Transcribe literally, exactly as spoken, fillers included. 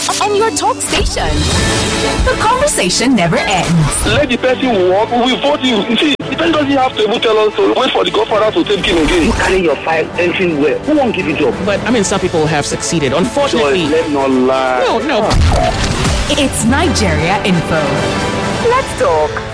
on your talk station. The conversation never ends. Let the person walk, we vote you. You see, the person doesn't have to even tell us to wait for the godfather to take him again. You carry your file entering where? Who won't give you job? But, I mean, some people have succeeded. Unfortunately. Let's not lie. No, no. It's Nigeria Info. Let's talk.